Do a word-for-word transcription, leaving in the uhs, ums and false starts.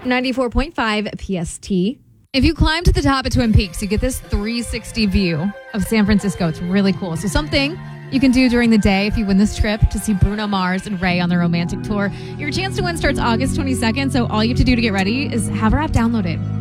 ninety-four point five P S T. If you climb to the top of Twin Peaks, you get this three sixty view of San Francisco. It's really cool. So something you can do during the day if you win this trip to see Bruno Mars and Ray on their romantic tour. Your chance to win starts August twenty-second, so all you have to do to get ready is have our app downloaded.